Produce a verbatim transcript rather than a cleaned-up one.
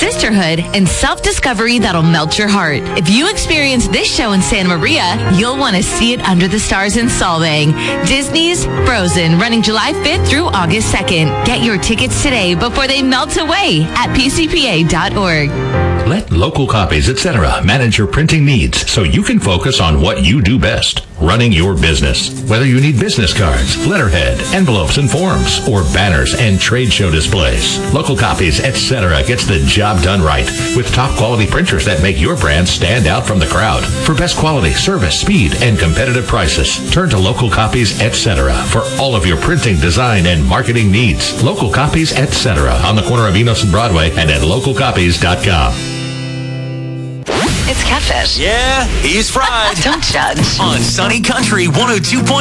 sisterhood, and self-discovery that'll melt your heart. If you experience this show in Santa Maria, you'll want to see it under the stars in Solvang. Disney's Frozen, running July fifth through August second. Get your tickets today before they melt away at p c p a dot org. Let Local Copies, et cetera manage your printing needs so you can focus on what you do best, running your business. Whether you need business cards, letterhead, envelopes and forms, or banners and trade show displays, Local Copies, et cetera gets the job done right with top quality printers that make your brand stand out from the crowd. For best quality, service, speed, and competitive prices, turn to Local Copies, et cetera for all of your printing, design, and marketing needs. Local Copies, et cetera on the corner of Enos and Broadway and at local copies dot com. It's Catfish. Yeah, he's fried. Don't judge. On Sunny Country one oh two point